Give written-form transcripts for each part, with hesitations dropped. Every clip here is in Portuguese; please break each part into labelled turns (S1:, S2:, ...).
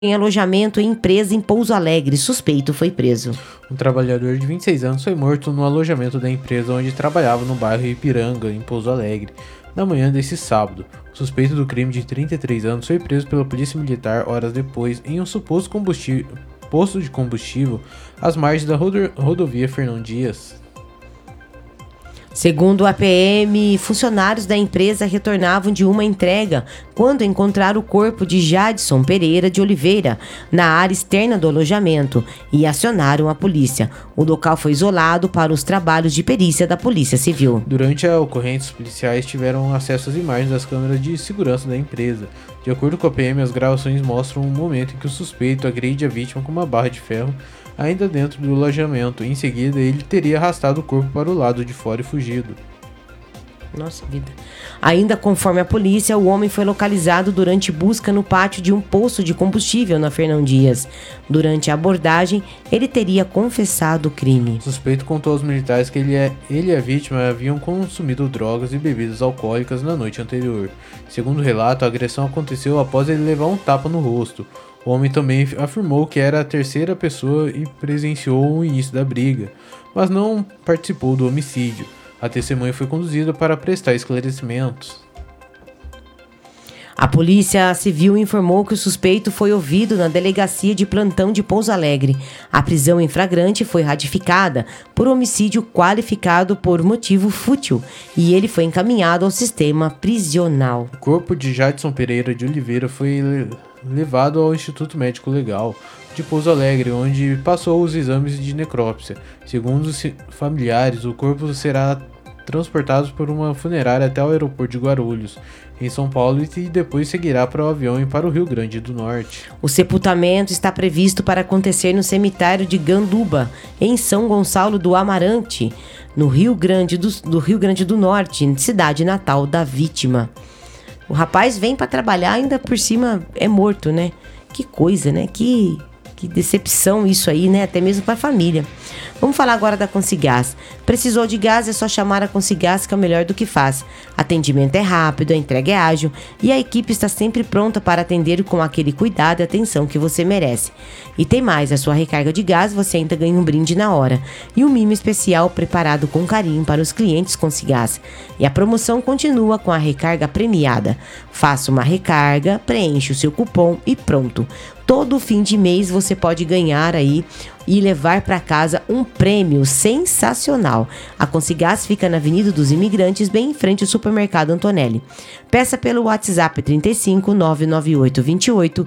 S1: em alojamento em empresa em Pouso Alegre. Suspeito foi preso.
S2: Um trabalhador de 26 anos foi morto no alojamento da empresa onde trabalhava no bairro Ipiranga, em Pouso Alegre, na manhã desse sábado. O suspeito do crime de 33 anos foi preso pela polícia militar horas depois em um suposto posto de combustível às margens da rodovia Fernão Dias.
S1: Segundo a PM, funcionários da empresa retornavam de uma entrega quando encontraram o corpo de Jadson Pereira de Oliveira na área externa do alojamento e acionaram a polícia. O local foi isolado para os trabalhos de perícia da Polícia Civil.
S2: Durante a ocorrência, os policiais tiveram acesso às imagens das câmeras de segurança da empresa. De acordo com a PM, as gravações mostram um momento em que o suspeito agride a vítima com uma barra de ferro ainda dentro do alojamento. Em seguida, ele teria arrastado o corpo para o lado de fora e fugido.
S1: Nossa vida. Ainda conforme a polícia, o homem foi localizado durante busca no pátio de um posto de combustível na Fernão Dias. Durante a abordagem, ele teria confessado o crime.
S2: O suspeito contou aos militares que ele e a vítima haviam consumido drogas e bebidas alcoólicas na noite anterior. Segundo o relato, a agressão aconteceu após ele levar um tapa no rosto. O homem também afirmou que era a terceira pessoa e presenciou o início da briga, mas não participou do homicídio. A testemunha foi conduzida para prestar esclarecimentos.
S1: A Polícia Civil informou que o suspeito foi ouvido na delegacia de plantão de Pouso Alegre. A prisão em flagrante foi ratificada por homicídio qualificado por motivo fútil e ele foi encaminhado ao sistema prisional.
S2: O corpo de Jadson Pereira de Oliveira foi levado ao Instituto Médico Legal de Pouso Alegre, onde passou os exames de necrópsia. Segundo os familiares, o corpo será transportado por uma funerária até o aeroporto de Guarulhos, em São Paulo, e depois seguirá para o avião e para o Rio Grande do Norte.
S1: O sepultamento está previsto para acontecer no cemitério de Ganduba, em São Gonçalo do Amarante, no Rio Grande do Norte, cidade natal da vítima. O rapaz vem para trabalhar, ainda por cima é morto, né? Que coisa, né? Que decepção isso aí, né? Até mesmo para a família. Vamos falar agora da Consigás. Precisou de gás, é só chamar a Consigás, que é o melhor do que faz. Atendimento é rápido, a entrega é ágil e a equipe está sempre pronta para atender com aquele cuidado e atenção que você merece. E tem mais, a sua recarga de gás você ainda ganha um brinde na hora e um mimo especial preparado com carinho para os clientes Consigás. E a promoção continua com a recarga premiada. Faça uma recarga, preencha o seu cupom e pronto. Todo fim de mês você pode ganhar aí e levar para casa um prêmio sensacional. A Consigás fica na Avenida dos Imigrantes, bem em frente ao Supermercado Antonelli. Peça pelo WhatsApp 35 998 28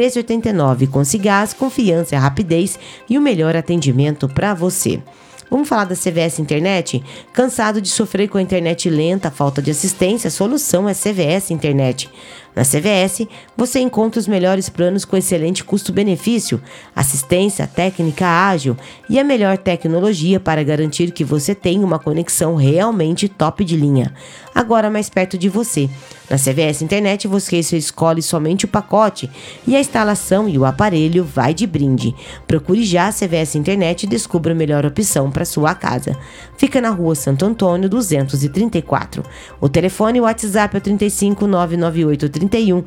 S1: 1389. Consigás, confiança, rapidez e o melhor atendimento para você. Vamos falar da CVS Internet? Cansado de sofrer com a internet lenta, falta de assistência? A solução é CVS Internet. Na CVS, você encontra os melhores planos com excelente custo-benefício, assistência técnica ágil e a melhor tecnologia para garantir que você tenha uma conexão realmente top de linha. Agora mais perto de você. Na CVS Internet, você escolhe somente o pacote e a instalação e o aparelho vai de brinde. Procure já a CVS Internet e descubra a melhor opção para sua casa. Fica na Rua Santo Antônio, 234. O telefone e o WhatsApp é 35 998 31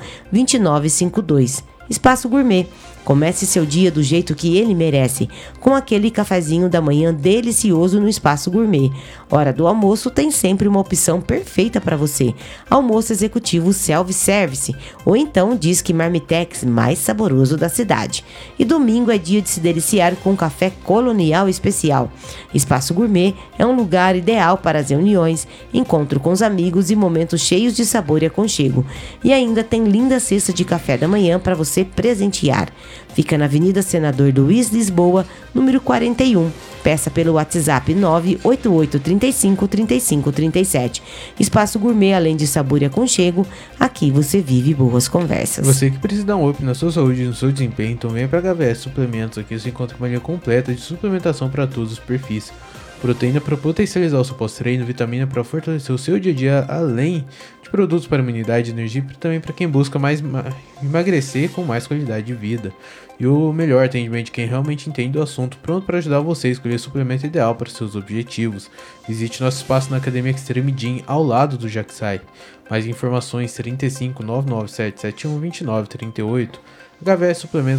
S1: 2952. Espaço Gourmet. Comece seu dia do jeito que ele merece, com aquele cafezinho da manhã delicioso no Espaço Gourmet. Hora do almoço tem sempre uma opção perfeita para você. Almoço executivo self-service, ou então Disque Marmitex mais saboroso da cidade. E domingo é dia de se deliciar com café colonial especial. Espaço Gourmet é um lugar ideal para as reuniões, encontro com os amigos e momentos cheios de sabor e aconchego. E ainda tem linda cesta de café da manhã para você presentear. Fica na Avenida Senador Luiz Lisboa, número 41. Peça pelo WhatsApp 988 35 35 37. Espaço Gourmet, além de sabor e aconchego, aqui você vive boas conversas.
S2: Você que precisa dar um up na sua saúde e no seu desempenho, então vem para HVS Suplementos. Aqui você encontra uma linha completa de suplementação para todos os perfis. Proteína para potencializar o seu pós-treino, vitamina para fortalecer o seu dia a dia, além de produtos para imunidade e energia, e também para quem busca mais emagrecer com mais qualidade de vida. E o melhor atendimento de quem realmente entende do assunto, pronto para ajudar você a escolher o suplemento ideal para seus objetivos. Visite nosso espaço na Academia Extreme Gym, ao lado do Jaxai. Mais informações 35 997 71 29 38. HVS Suplementos